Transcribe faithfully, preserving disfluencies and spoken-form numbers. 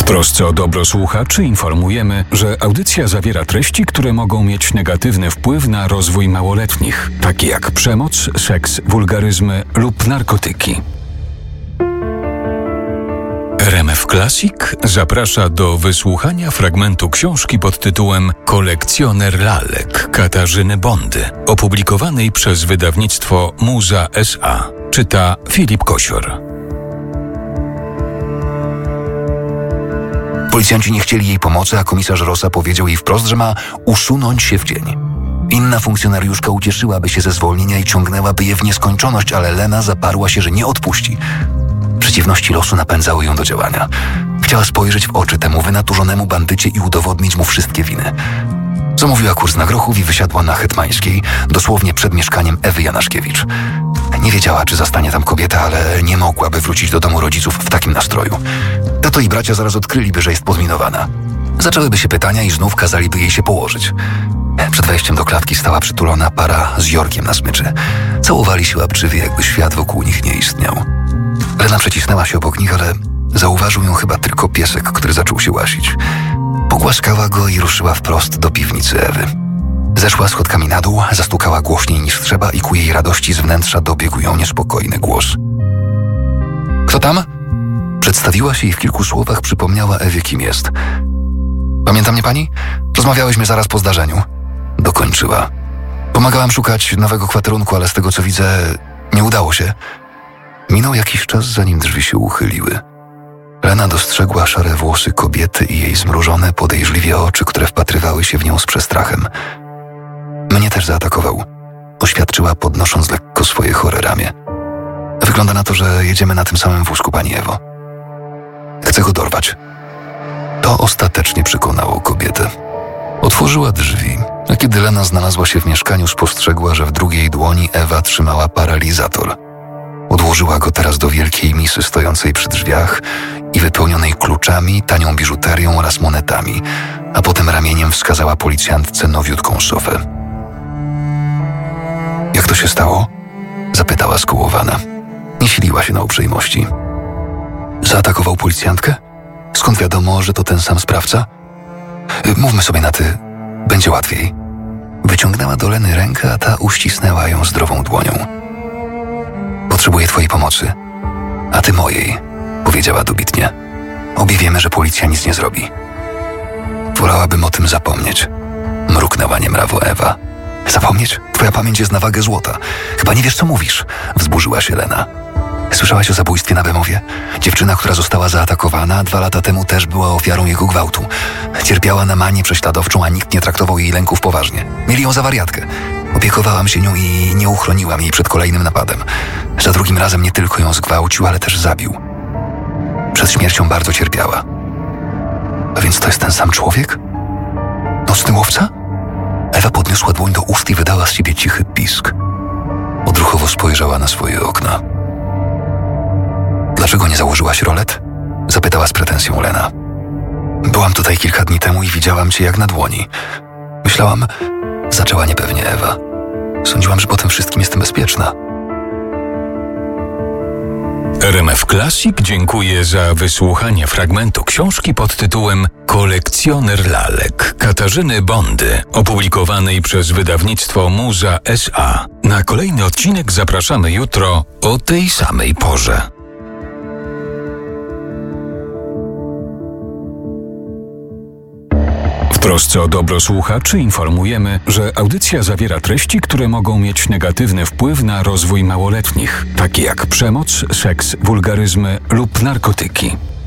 trosce o dobro słuchaczy informujemy, że audycja zawiera treści, które mogą mieć negatywny wpływ na rozwój małoletnich, takie jak przemoc, seks, wulgaryzmy lub narkotyki. R M F Classic zaprasza do wysłuchania fragmentu książki pod tytułem Kolekcjoner lalek Katarzyny Bondy, opublikowanej przez wydawnictwo Muza S A. Czyta Filip Kosior. Policjanci nie chcieli jej pomocy, a komisarz Rosa powiedział jej wprost, że ma usunąć się w dzień. Inna funkcjonariuszka ucieszyłaby się ze zwolnienia i ciągnęłaby je w nieskończoność, ale Lena zaparła się, że nie odpuści. Przeciwności losu napędzały ją do działania. Chciała spojrzeć w oczy temu wynaturzonemu bandycie i udowodnić mu wszystkie winy. Zamówiła kurs na grochów i wysiadła na Hetmańskiej, dosłownie przed mieszkaniem Ewy Janaszkiewicz. Nie wiedziała, czy zastanie tam kobietę, ale nie mogłaby wrócić do domu rodziców w takim nastroju. Tato i bracia zaraz odkryliby, że jest podminowana. Zaczęłyby się pytania i znów kazaliby jej się położyć. Przed wejściem do klatki stała przytulona para z Jorkiem na smyczy. Całowali się łapczywie, jakby świat wokół nich nie istniał. Lena przecisnęła się obok nich, ale zauważył ją chyba tylko piesek, który zaczął się łasić. Pogłaskała go i ruszyła wprost do piwnicy Ewy. Zeszła schodkami na dół, zastukała głośniej niż trzeba i ku jej radości z wnętrza dobiegł ją niespokojny głos. Kto tam? Przedstawiła się i w kilku słowach przypomniała Ewie, kim jest. Pamięta mnie pani? Rozmawiałyśmy zaraz po zdarzeniu. Dokończyła. Pomagałam szukać nowego kwaterunku, ale z tego co widzę, nie udało się. Minął jakiś czas, zanim drzwi się uchyliły. Lena dostrzegła szare włosy kobiety i jej zmrużone, podejrzliwie oczy, które wpatrywały się w nią z przestrachem. Mnie też zaatakował, oświadczyła, podnosząc lekko swoje chore ramię. Wygląda na to, że jedziemy na tym samym wózku, pani Ewo. Chcę go dorwać. To ostatecznie przekonało kobietę. Otworzyła drzwi, a kiedy Lena znalazła się w mieszkaniu, spostrzegła, że w drugiej dłoni Ewa trzymała paralizator. Odłożyła go teraz do wielkiej misy stojącej przy drzwiach i wypełnionej kluczami, tanią biżuterią oraz monetami, a potem ramieniem wskazała policjantce nowiutką sofę. Jak to się stało? Zapytała skołowana. Nie siliła się na uprzejmości. Zaatakował policjantkę? Skąd wiadomo, że to ten sam sprawca? Mówmy sobie na ty, będzie łatwiej. Wyciągnęła do Leny rękę, a ta uścisnęła ją zdrową dłonią. Potrzebuję twojej pomocy, a ty mojej, powiedziała dobitnie. Obie wiemy, że policja nic nie zrobi. Wolałabym o tym zapomnieć, mruknęła niemrawo Ewa. Zapomnieć? Twoja pamięć jest na wagę złota. Chyba nie wiesz, co mówisz, wzburzyła się Lena. Słyszałaś o zabójstwie na Bemowie? Dziewczyna, która została zaatakowana, dwa lata temu też była ofiarą jego gwałtu. Cierpiała na manię prześladowczą, a nikt nie traktował jej lęków poważnie. Mieli ją za wariatkę. Opiekowałam się nią i nie uchroniłam jej przed kolejnym napadem. Za drugim razem nie tylko ją zgwałcił, ale też zabił. Przed śmiercią bardzo cierpiała. A więc to jest ten sam człowiek? Nocny łowca? Ewa podniosła dłoń do ust i wydała z siebie cichy pisk. Odruchowo spojrzała na swoje okna. Dlaczego nie założyłaś rolet? Zapytała z pretensją Lena. Byłam tutaj kilka dni temu i widziałam cię jak na dłoni. Myślałam... Zaczęła niepewnie Ewa. Sądziłam, że po tym wszystkim jestem bezpieczna. R M F Classic dziękuję za wysłuchanie fragmentu książki pod tytułem Kolekcjoner lalek Katarzyny Bondy, opublikowanej przez wydawnictwo Muza S A. Na kolejny odcinek zapraszamy jutro o tej samej porze. W trosce o dobro słuchaczy informujemy, że audycja zawiera treści, które mogą mieć negatywny wpływ na rozwój małoletnich, takie jak przemoc, seks, wulgaryzmy lub narkotyki.